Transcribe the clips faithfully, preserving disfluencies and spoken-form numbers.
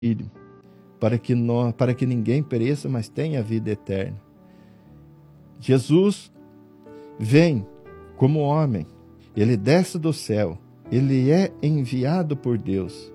Filho, para que, nós, para que ninguém pereça, mas tenha a vida eterna. Jesus vem como homem, ele desce do céu, ele é enviado por Deus,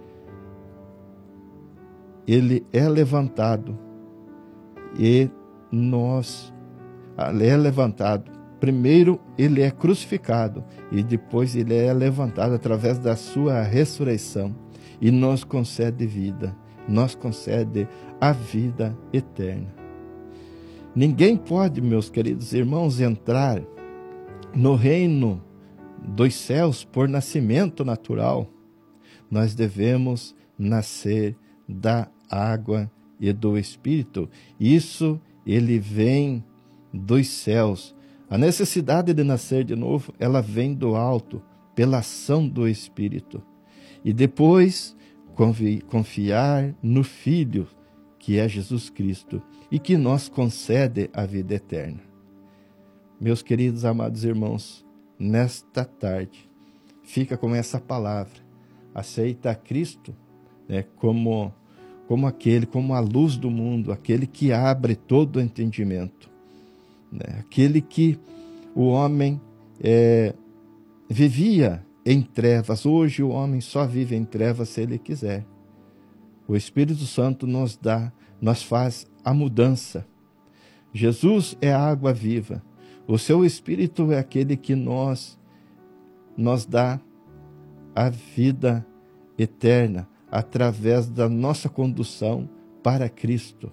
ele é levantado e nós, ele é levantado. Primeiro ele é crucificado e depois ele é levantado através da sua ressurreição e nos concede vida, nos concede a vida eterna. Ninguém pode, meus queridos irmãos, entrar no reino dos céus por nascimento natural. Nós devemos nascer da água e do Espírito. Isso ele vem dos céus. A necessidade de nascer de novo, ela vem do alto, pela ação do Espírito. E depois, confiar no Filho, que é Jesus Cristo, e que nos concede a vida eterna. Meus queridos, amados irmãos, nesta tarde, fica com essa palavra. Aceita a Cristo, né, como, como aquele, como a luz do mundo, aquele que abre todo o entendimento. Né, aquele que o homem é, vivia em trevas. Hoje o homem só vive em trevas se ele quiser. O Espírito Santo nos dá, nos faz a mudança. Jesus é a água viva. O seu Espírito é aquele que nos, nos dá a vida eterna através da nossa condução para Cristo.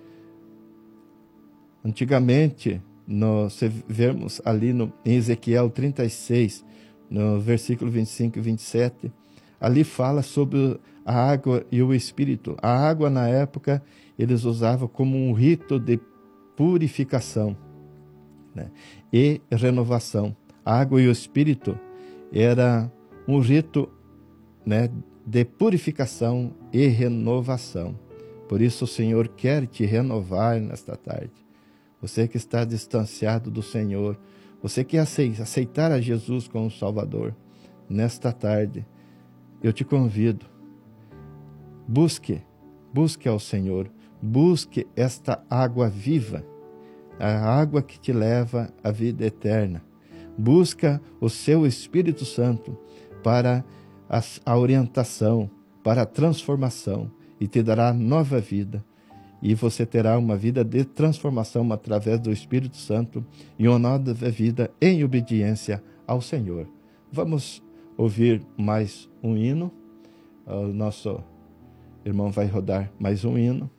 Antigamente, nós vemos ali no, em Ezequiel trinta e seis, no versículo vinte e cinco e vinte e sete, ali fala sobre a água e o Espírito. A água, na época, eles usavam como um rito de purificação, né, e renovação. A água e o Espírito era um rito, né, de purificação e renovação. Por isso o Senhor quer te renovar nesta tarde. Você que está distanciado do Senhor, você que aceitar a Jesus como Salvador, nesta tarde, eu te convido, busque, busque ao Senhor, busque esta água viva, a água que te leva à vida eterna. Busca o seu Espírito Santo para a, a orientação, para a transformação, e te dará nova vida. E você terá uma vida de transformação através do Espírito Santo e uma nova vida em obediência ao Senhor. Vamos ouvir mais um hino. O nosso irmão vai rodar mais um hino.